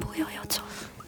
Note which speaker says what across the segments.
Speaker 1: 보여요, 저.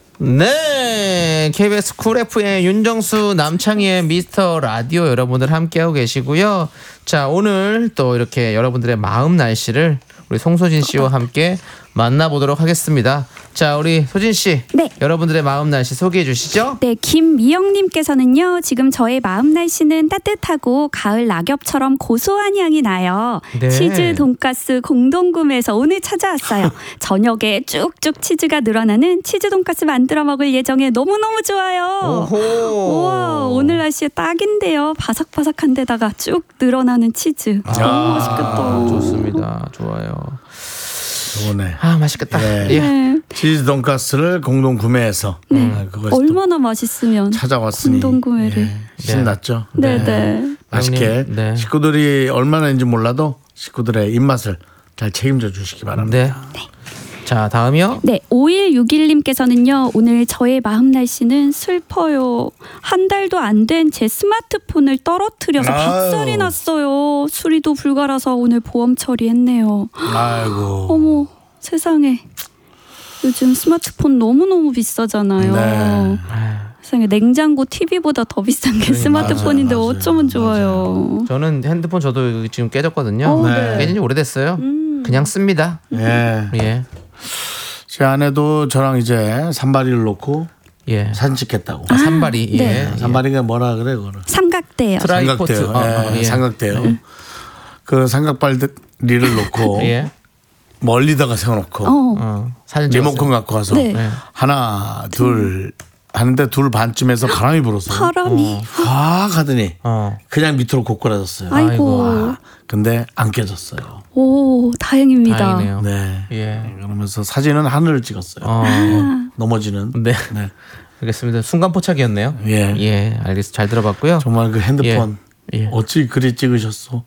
Speaker 2: 네, KBS 쿨 FM 윤정수 남창희의 미스터 라디오 여러분들 함께하고 계시고요. 자, 오늘 또 이렇게 여러분들의 마음 날씨를 우리 송소진 씨와 함께 만나보도록 하겠습니다. 자, 우리 소진 씨,
Speaker 1: 네.
Speaker 2: 여러분들의 마음 날씨 소개해 주시죠.
Speaker 1: 네, 김미영님께서는요. 지금 저의 마음 날씨는 따뜻하고 가을 낙엽처럼 고소한 향이 나요.
Speaker 2: 네.
Speaker 1: 치즈 돈가스 공동구매해서 오늘 찾아왔어요. 저녁에 쭉쭉 치즈가 늘어나는 치즈 돈가스 만들어 먹을 예정에 너무너무 좋아요.
Speaker 2: 오호.
Speaker 1: 우와, 오늘 날씨에 딱인데요. 바삭바삭한 데다가 쭉 늘어나는 치즈. 너무 맛있겠다.
Speaker 2: 좋습니다. 좋아요.
Speaker 3: 좋네.
Speaker 2: 아, 맛있겠다.
Speaker 3: 예.
Speaker 2: 예.
Speaker 1: 네.
Speaker 3: 치즈 돈가스를 공동 구매해서 그것이 또
Speaker 1: 얼마나 맛있으면
Speaker 3: 찾아왔으니
Speaker 1: 공동 구매를.
Speaker 3: 예, 신났죠.
Speaker 1: 네네.
Speaker 3: 맛있게
Speaker 2: 네.
Speaker 3: 식구들이 얼마나인지 몰라도 식구들의 입맛을 잘 책임져 주시기 바랍니다.
Speaker 2: 네. 자, 다음이요.
Speaker 1: 네, 5161님께서는요. 오늘 저의 마음 날씨는 슬퍼요. 한 달도 안 된 제 스마트폰을 떨어뜨려서
Speaker 3: 아유.
Speaker 1: 박살이 났어요. 수리도 불가라서 오늘 보험 처리했네요.
Speaker 3: 아이고.
Speaker 1: 어머, 세상에. 요즘 스마트폰 너무너무 비싸잖아요.
Speaker 3: 네.
Speaker 1: 세상에 냉장고, TV보다 더 비싼 게 스마트폰인데
Speaker 3: 맞아요.
Speaker 1: 어쩌면 좋아요.
Speaker 2: 저는 핸드폰 저도 지금 깨졌거든요.
Speaker 3: 네.
Speaker 2: 깨진 지 오래됐어요. 그냥 씁니다.
Speaker 3: 예.
Speaker 2: 예.
Speaker 3: 제 아내도 저랑 이제 산발이를 놓고
Speaker 2: 예.
Speaker 3: 사진 찍겠다고.
Speaker 2: 산발이. 예.
Speaker 1: 네.
Speaker 3: 산발이가 뭐라 그래 그거를.
Speaker 1: 삼각대요.
Speaker 2: 트라이포트.
Speaker 3: 삼각대요. 예,
Speaker 2: 예.
Speaker 3: 삼각대요. 그 삼각발리를 놓고
Speaker 2: 예.
Speaker 3: 멀리다가 세워놓고
Speaker 2: 사진
Speaker 3: 리모컨
Speaker 2: 찍었어요.
Speaker 3: 갖고 와서
Speaker 1: 네.
Speaker 3: 하나 둘 하는데 둘 반쯤에서 바람이 불었어요.
Speaker 1: 바람이.
Speaker 3: 확 하더니 그냥 밑으로 고꾸라졌어요.
Speaker 1: 아이고.
Speaker 3: 근데 안 깨졌어요.
Speaker 1: 오, 다행입니다.
Speaker 2: 다행이네요.
Speaker 3: 네.
Speaker 2: 예.
Speaker 3: 그러면서 사진은 하늘을 찍었어요. 넘어지는.
Speaker 2: 네.
Speaker 3: 네.
Speaker 2: 알겠습니다. 순간 포착이었네요.
Speaker 3: 예.
Speaker 2: 예, 알겠습니다. 잘 들어봤고요.
Speaker 3: 정말 그 핸드폰
Speaker 2: 예. 예.
Speaker 3: 어찌 그리 찍으셨어?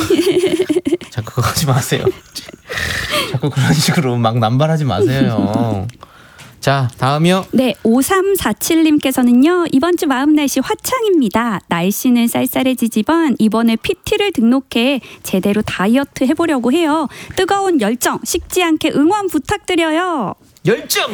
Speaker 2: 자꾸 그거 하지 마세요. 자꾸 그런 식으로 막 남발하지 마세요. 자, 다음이요.
Speaker 1: 네, 5347님께서는요. 이번 주 마음 날씨 화창입니다. 날씨는 쌀쌀해지지만 이번에 PT를 등록해 제대로 다이어트 해보려고 해요. 뜨거운 열정 식지 않게 응원 부탁드려요.
Speaker 2: 열정.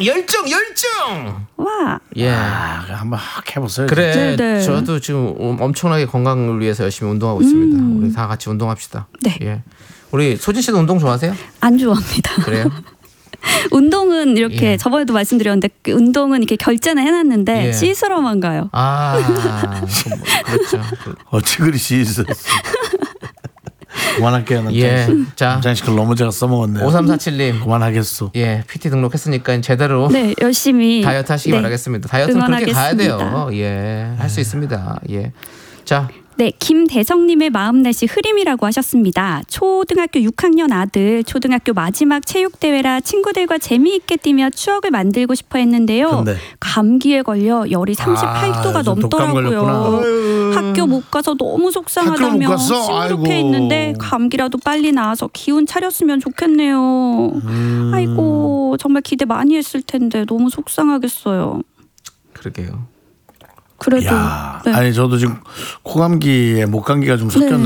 Speaker 1: 와.
Speaker 2: 예.
Speaker 3: 한번 확 해보세요.
Speaker 2: 그래.
Speaker 1: 네.
Speaker 2: 저도 지금 엄청나게 건강을 위해서 열심히 운동하고 있습니다. 우리 다 같이 운동합시다.
Speaker 1: 네.
Speaker 2: 예. 우리 소진 씨도 운동 좋아하세요?
Speaker 1: 안 좋아합니다.
Speaker 2: 그래요?
Speaker 1: 운동은 이렇게
Speaker 2: 예.
Speaker 1: 저번에도 말씀드렸는데 그 운동은 이렇게 결제는 해놨는데
Speaker 2: 예.
Speaker 1: 씻으러만 가요.
Speaker 2: 그렇죠.
Speaker 3: 어찌 그리 시있었어. 그만할게요.
Speaker 2: 예. 자,
Speaker 3: 장식을 너무 제가 써먹었네요.
Speaker 2: 5347님.
Speaker 3: 그만하겠어.
Speaker 2: 예, PT 등록했으니까 제대로
Speaker 1: 네, 열심히
Speaker 2: 다이어트 하시기
Speaker 1: 네,
Speaker 2: 바라겠습니다. 다이어트는 그렇게 가야
Speaker 1: 응원하겠습니다.
Speaker 2: 돼요. 예, 할 수 있습니다. 예. 자,
Speaker 1: 네, 김대성님의 마음 날씨 흐림이라고 하셨습니다. 초등학교 6학년 아들 초등학교 마지막 체육대회라 친구들과 재미있게 뛰며 추억을 만들고 싶어 했는데요.
Speaker 3: 근데.
Speaker 1: 감기에 걸려 열이 38도가
Speaker 3: 좀 독감
Speaker 1: 넘더라고요.
Speaker 3: 걸렸구나.
Speaker 1: 학교 못 가서 너무
Speaker 3: 학교
Speaker 1: 속상하다며
Speaker 3: 못 갔어?
Speaker 1: 시무룩해
Speaker 3: 아이고.
Speaker 1: 있는데 감기라도 빨리 나아서 기운 차렸으면 좋겠네요. 아이고 정말 기대 많이 했을 텐데 너무 속상하겠어요.
Speaker 2: 그러게요.
Speaker 1: 그래도
Speaker 3: 야,
Speaker 1: 네.
Speaker 3: 아니 저도 지금 코감기에 목감기가 좀 섞였는데